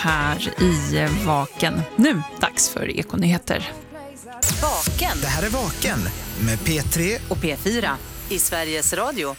här i Vaken. Nu dags för Ekonyheter. Vaken. Det här är Vaken med P3 och P4 i Sveriges Radio.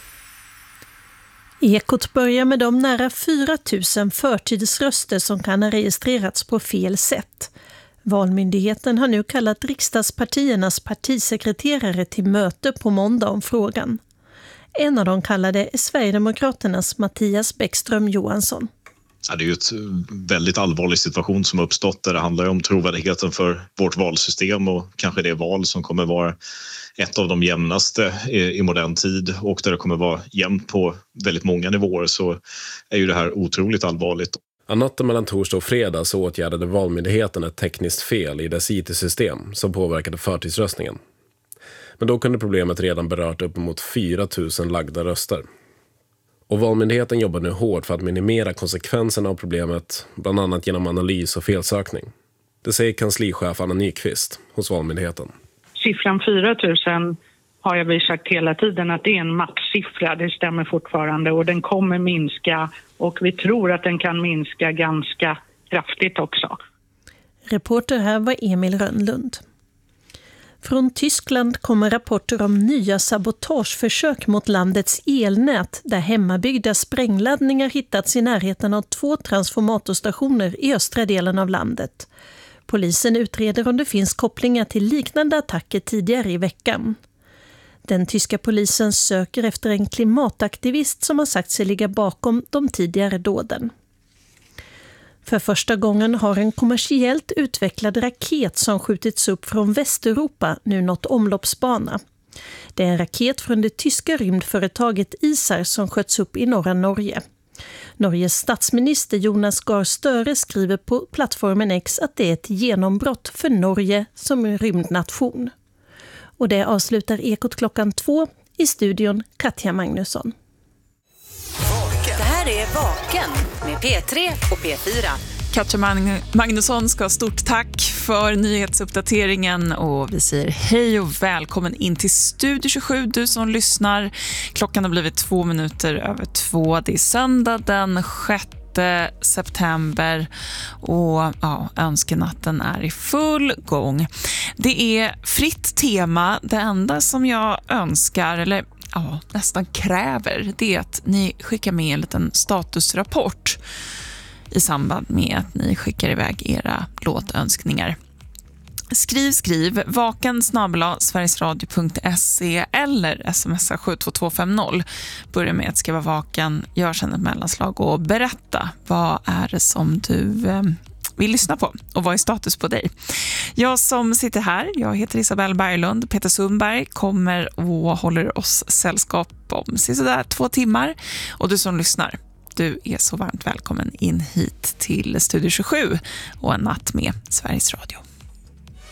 Ekot börjar med de nära 4 000 förtidsröster som kan ha registrerats på fel sätt. Valmyndigheten har nu kallat riksdagspartiernas partisekreterare till möte på måndag om frågan. En av de kallade är Sverigedemokraternas Mattias Bäckström Johansson. Ja, det är ju ett väldigt allvarlig situation som har uppstått där det handlar om trovärdigheten för vårt valsystem och kanske det val som kommer vara ett av de jämnaste i modern tid och där det kommer vara jämnt på väldigt många nivåer, så är ju det här otroligt allvarligt. Natten mellan torsdag och fredag så åtgärdade Valmyndigheten ett tekniskt fel i dess IT-system som påverkade förtidsröstningen. Men då kunde problemet redan berört uppemot 4 000 lagda röster. Och Valmyndigheten jobbar nu hårt för att minimera konsekvenserna av problemet, bland annat genom analys och felsökning. Det säger kanslichef Anna Nyqvist hos Valmyndigheten. Siffran 4 000 har jag sagt hela tiden att det är en maxsiffra, det stämmer fortfarande och den kommer minska och vi tror att den kan minska ganska kraftigt också. Reporter här var Emil Rönnlund. Från Tyskland kommer rapporter om nya sabotageförsök mot landets elnät där hemmabyggda sprängladdningar hittats i närheten av 2 transformatorstationer i östra delen av landet. Polisen utreder om det finns kopplingar till liknande attacker tidigare i veckan. Den tyska polisen söker efter en klimataktivist som har sagt sig ligga bakom de tidigare dåden. För första gången har en kommersiellt utvecklad raket som skjutits upp från Västeuropa nu nått omloppsbana. Det är en raket från det tyska rymdföretaget ISAR som sköts upp i norra Norge. Norges statsminister Jonas Gahr Støre skriver på plattformen X att det är ett genombrott för Norge som rymdnation. Och det avslutar Ekot 2:00 i studion Katja Magnusson. Det här är Vaken med P3 och P4. Katja Magnusson ska ha stort tack för nyhetsuppdateringen och vi säger hej och välkommen in till Studio 27, du som lyssnar. Klockan har blivit 2 minuter över 2. Det är söndag den 6 september och önskenatten är i full gång. Det är fritt tema. Det enda som jag önskar, eller nästan kräver, det är att ni skickar med en liten statusrapport i samband med att ni skickar iväg era låtönskningar. Skriv vaken@sverigesradio.se eller smsa 72250. Börja med att skriva vaken, gör sedan ett mellanslag och berätta vad är det som du vill lyssna på och vad är status på dig. Jag som sitter här, jag heter Isabelle Berglund. Peter Sundberg kommer och håller oss sällskap om sådär 2 timmar. Och du som lyssnar, du är så varmt välkommen in hit till Studio 27 och en natt med Sveriges Radio.